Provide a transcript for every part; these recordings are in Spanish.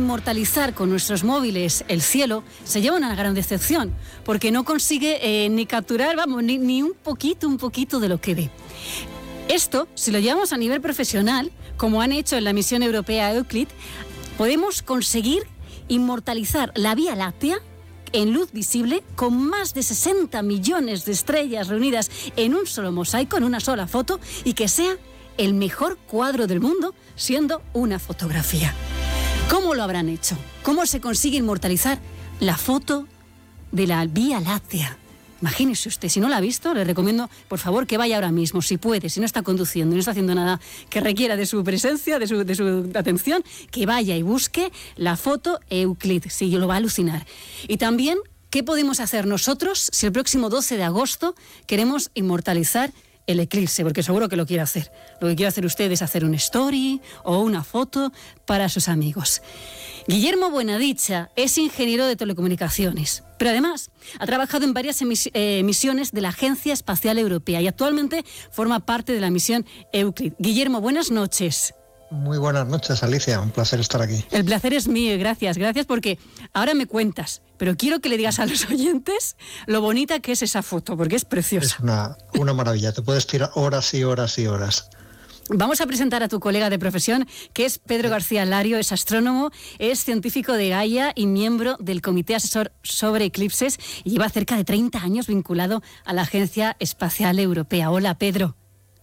inmortalizar con nuestros móviles el cielo, se lleva una gran decepción, porque no consigue ni capturar, ni un poquito de lo que ve. Esto, si lo llevamos a nivel profesional, como han hecho en la misión europea Euclid, podemos conseguir inmortalizar la Vía Láctea en luz visible con más de 60 millones de estrellas reunidas en un solo mosaico, en una sola foto, y que sea el mejor cuadro del mundo, siendo una fotografía. ¿Cómo lo habrán hecho? ¿Cómo se consigue inmortalizar la foto de la Vía Láctea? Imagínese usted, si no la ha visto, le recomiendo, por favor, que vaya ahora mismo, si puede, si no está conduciendo, no está haciendo nada que requiera de su presencia, de su atención, que vaya y busque la foto Euclid, sí, lo va a alucinar. Y también, ¿qué podemos hacer nosotros si el próximo 12 de agosto queremos inmortalizar el eclipse? Porque seguro que lo quiere hacer. Lo que quiere hacer usted es hacer un story o una foto para sus amigos. Guillermo Buenadicha es ingeniero de telecomunicaciones, pero además ha trabajado en varias misiones de la Agencia Espacial Europea y actualmente forma parte de la misión Euclid. Guillermo, buenas noches. Muy buenas noches, Alicia. Un placer estar aquí. El placer es mío, gracias. Gracias porque ahora me cuentas, pero quiero que le digas a los oyentes lo bonita que es esa foto, porque es preciosa. Es una maravilla. Te puedes tirar horas y horas y horas. Vamos a presentar a tu colega de profesión, que es Pedro García Lario, es astrónomo, es científico de Gaia y miembro del Comité Asesor sobre Eclipses y lleva cerca de 30 años vinculado a la Agencia Espacial Europea. Hola, Pedro.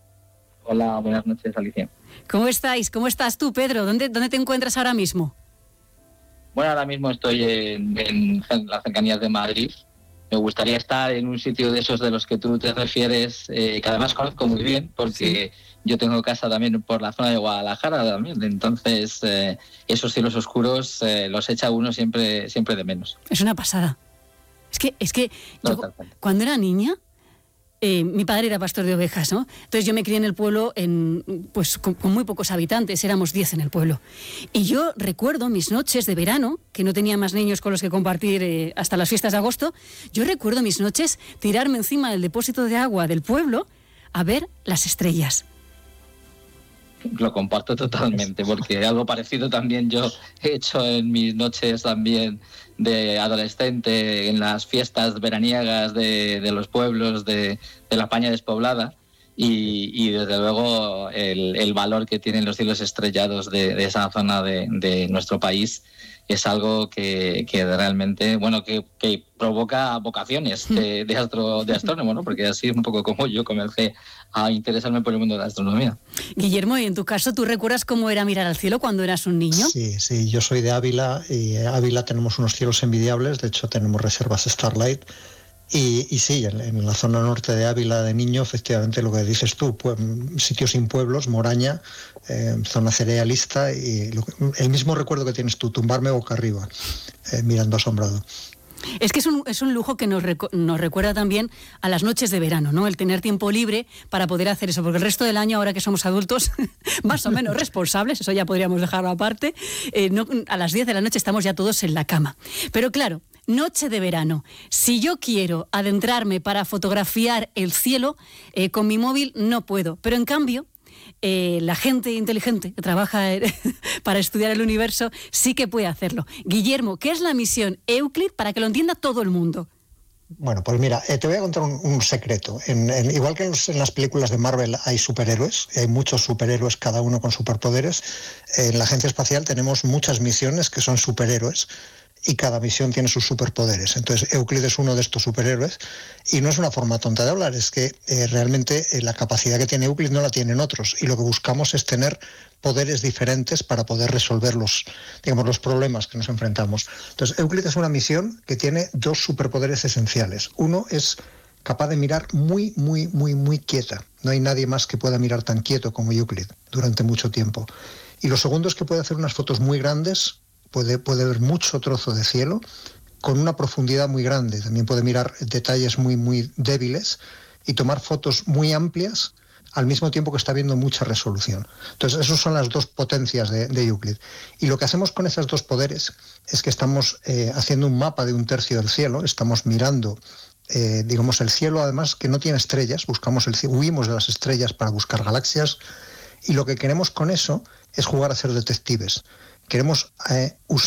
Hola, buenas noches, Alicia. ¿Cómo estáis? ¿Cómo estás tú, Pedro? ¿Dónde te encuentras ahora mismo? Bueno, ahora mismo estoy en las cercanías de Madrid. Me gustaría estar en un sitio de esos de los que tú te refieres, que además conozco muy bien, porque yo tengo casa también por la zona de Guadalajara también. Entonces, esos cielos oscuros los echa uno siempre de menos. Es una pasada. Es que yo, cuando era niña, mi padre era pastor de ovejas, ¿no? Entonces yo me crié en el pueblo con muy pocos habitantes, éramos 10 en el pueblo. Y yo recuerdo mis noches de verano, que no tenía más niños con los que compartir hasta las fiestas de agosto, yo recuerdo mis noches tirarme encima del depósito de agua del pueblo a ver las estrellas. Lo comparto totalmente, porque algo parecido también yo he hecho en mis noches también de adolescente, en las fiestas veraniegas de los pueblos de la España despoblada, y desde luego el valor que tienen los cielos estrellados de esa zona de nuestro país es algo que realmente, bueno, que provoca vocaciones de astrónomo, ¿no? Porque así es un poco como yo comencé a interesarme por el mundo de la astronomía. Guillermo, y en tu caso, ¿tú recuerdas cómo era mirar al cielo cuando eras un niño? Sí, yo soy de Ávila, y en Ávila tenemos unos cielos envidiables, de hecho tenemos reservas Starlight, y sí, en la zona norte de Ávila de niño, efectivamente lo que dices tú, sitios sin pueblos, Moraña, zona cerealista, y el mismo recuerdo que tienes tú, tumbarme boca arriba, mirando asombrado. Es que es un lujo que nos recuerda también a las noches de verano, ¿no? El tener tiempo libre para poder hacer eso, porque el resto del año, ahora que somos adultos, más o menos responsables, eso ya podríamos dejarlo aparte, a las 10 de la noche estamos ya todos en la cama. Pero claro, noche de verano, si yo quiero adentrarme para fotografiar el cielo, con mi móvil no puedo, pero en cambio la gente inteligente que trabaja para estudiar el universo sí que puede hacerlo. Guillermo, ¿qué es la misión Euclid para que lo entienda todo el mundo? Bueno, pues mira, te voy a contar un secreto. Igual que en las películas de Marvel hay superhéroes, hay muchos superhéroes, cada uno con superpoderes, en la Agencia Espacial tenemos muchas misiones que son superhéroes, y cada misión tiene sus superpoderes. Entonces Euclid es uno de estos superhéroes, y no es una forma tonta de hablar, es que realmente la capacidad que tiene Euclid no la tienen otros, y lo que buscamos es tener poderes diferentes para poder resolver los problemas que nos enfrentamos. Entonces Euclid es una misión que tiene dos superpoderes esenciales. Uno es capaz de mirar muy, muy, muy, muy quieta. No hay nadie más que pueda mirar tan quieto como Euclid durante mucho tiempo. Y lo segundo es que puede hacer unas fotos muy grandes, puede ver mucho trozo de cielo con una profundidad muy grande. También puede mirar detalles muy, muy débiles y tomar fotos muy amplias al mismo tiempo que está viendo mucha resolución. Entonces, esas son las dos potencias de Euclid. Y lo que hacemos con esos dos poderes es que estamos haciendo un mapa de un tercio del cielo, estamos mirando el cielo, además, que no tiene estrellas, huimos de las estrellas para buscar galaxias, y lo que queremos con eso es jugar a ser detectives. Queremos usar